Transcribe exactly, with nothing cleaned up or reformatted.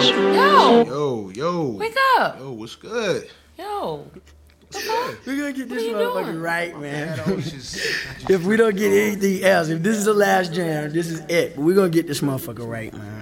Yo. Yo, yo. Wake up. Yo, what's good? Yo. What's good? We're gonna get this What are you motherfucker doing? right, Man, man. I was just, I just If we don't get anything else, if this is the last jam, this is it. But we're gonna get this motherfucker right, man.